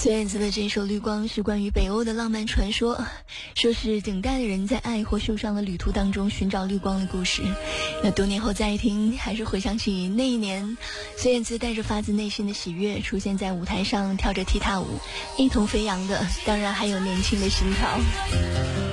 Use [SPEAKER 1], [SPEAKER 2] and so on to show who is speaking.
[SPEAKER 1] 孙燕姿的这首《绿光》是关于北欧的浪漫传说，说是等待的人在爱或受伤的旅途当中寻找绿光的故事。那多年后再听，还是回想起那一年，孙燕姿带着发自内心的喜悦出现在舞台上，跳着踢踏舞，一同飞扬的当然还有年轻的心跳。